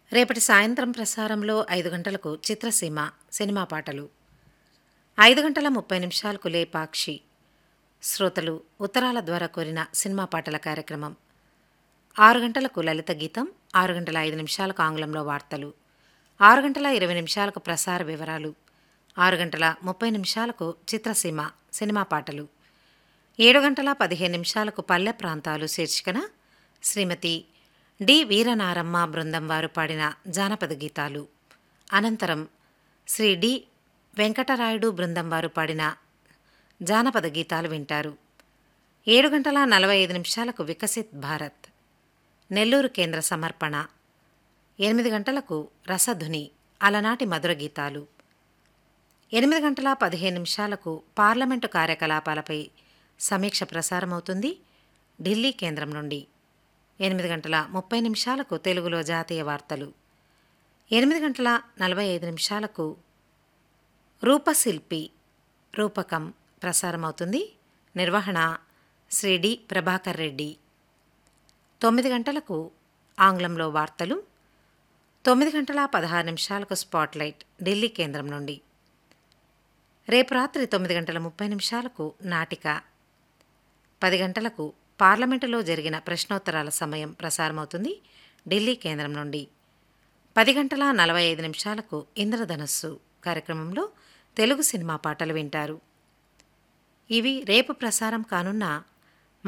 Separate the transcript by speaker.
Speaker 1: రేపటి సాయంత్రం ప్రసారంలో 5 గంటలకు చిత్రసీమ సినిమా పాటలు, 5 గంటల 30 నిమిషాలకు లేపాక్షి శ్రోతలు ఉత్తరాల ద్వారా కోరిన సినిమా పాటల కార్యక్రమం, 6 గంటలకు లలిత గీతం, 6 గంటల 5 నిమిషాలకు ఆంగ్లంలో వార్తలు, 6 గంటల 20 నిమిషాలకు ప్రసార వివరాలు, 6 గంటల 30 నిమిషాలకు చిత్రసీమ సినిమా పాటలు, 7 గంటల 15 నిమిషాలకు పల్లె ప్రాంతాలు శీర్షికన శ్రీమతి డి వీరనారమ్మ బృందం వారు పాడిన జానపద గీతాలు, అనంతరం శ్రీ డి వెంకటరాయుడు బృందం వారు పాడిన జానపద గీతాలు వింటారు. 7 గంటల 45 నిమిషాలకు వికసిత్ భారత్ నెల్లూరు కేంద్ర సమర్పణ, 8 గంటలకు రసధుని అలనాటి మధుర గీతాలు, 8 గంటల 15 నిమిషాలకు పార్లమెంటు కార్యకలాపాలపై సమీక్ష ప్రసారమవుతుంది ఢిల్లీ కేంద్రం నుండి. 8 గంటల 30 నిమిషాలకు తెలుగులో జాతీయ వార్తలు, 8 గంటల 45 నిమిషాలకు రూపశిల్పి రూపకం ప్రసారమవుతుంది. నిర్వహణ శ్రీ డి ప్రభాకర్ రెడ్డి. 9 గంటలకు ఆంగ్లంలో వార్తలు, 9 గంటల 16 నిమిషాలకు స్పాట్లైట్ ఢిల్లీ కేంద్రం నుండి. రేపు రాత్రి 9 గంటల 30 నిమిషాలకు నాటిక, 10 గంటలకు పార్లమెంటులో జరిగిన ప్రశ్నోత్తరాల సమయం ప్రసారమవుతుంది ఢిల్లీ కేంద్రం నుండి. 10 గంటల 45 నిమిషాలకు ఇంద్రధనస్సు కార్యక్రమంలో తెలుగు సినిమా పాటలు వింటారు. ఇవి రేపు ప్రసారం కానున్న